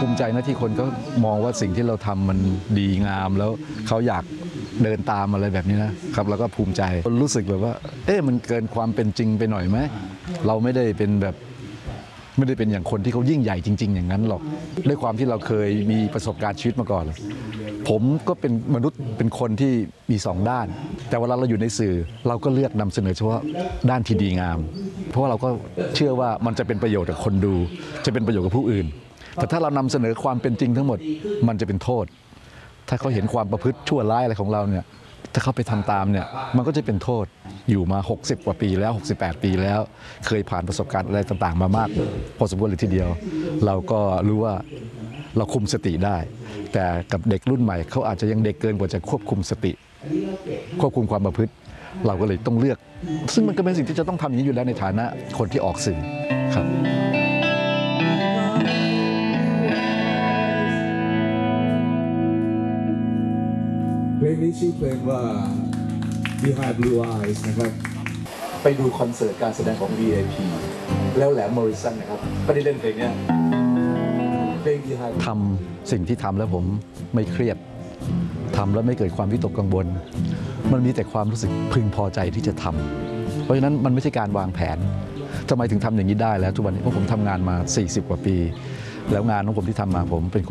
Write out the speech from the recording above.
ภูมิใจนะที่คนก็มองว่าสิ่งที่เราทำมันดีงามแล้วเขาอยากเดินตามอะไรแบบนี้นะครับแล้วก็ภูมิใจรู้สึกแบบว่ามันเกินความเป็นจริงไปหน่อยไหมเราไม่ได้เป็นอย่างคนที่เขายิ่งใหญ่จริงๆอย่างนั้นหรอกด้วยความที่เราเคยมีประสบการณ์ชีวิตมาก่อนผมก็เป็นมนุษย์เป็นคนที่มี2ด้านแต่เวลาเราอยู่ในสื่อเราก็เลือกนำเสนอเฉพาะด้านที่ดีงามเพราะว่าเราก็เชื่อว่ามันจะเป็นประโยชน์กับคนดูจะเป็นประโยชน์กับผู้อื่นแต่ถ้าเรานำเสนอความเป็นจริงทั้งหมดมันจะเป็นโทษถ้าเขาเห็นความประพฤติชั่วร้ายอะไรของเราเนี่ยถ้าเขาไปทำตามเนี่ยมันก็จะเป็นโทษอยู่มา60 กว่าปีแล้ว68 ปีแล้วเคยผ่านประสบการณ์อะไรต่างๆมามากพอสมควรเลยทีเดียวเราก็รู้ว่าเราคุมสติได้แต่กับเด็กรุ่นใหม่เขาอาจจะยังเด็กเกินกว่าจะควบคุมสติควบคุมความประพฤติเราก็เลยต้องเลือกซึ่งมันก็เป็นสิ่งที่จะต้องทำอย่างนี้อยู่แล้วในฐานะคนที่ออกสื่อครับเพลงนี้ชื่อเพลงว่า Behind Blue Eyes นะครับไปดูคอนเสิร์ตการแสดงของ VIP แล้วแหลมมอริสันนะครับไม่ได้เล่นเพลงนี้เพลง Behind ทำสิ่งที่ทำแล้วผมไม่เครียดทำแล้วไม่เกิดความวิตกกังวลมันมีแต่ความรู้สึกพึงพอใจที่จะทำเพราะฉะนั้นมันไม่ใช่การวางแผนทำไมถึงทำอย่างนี้ได้แล้วทุกวันนี้เพราะผมทำงานมา40 กว่าปีแล้วงานของผมที่ทำมาผมเป็น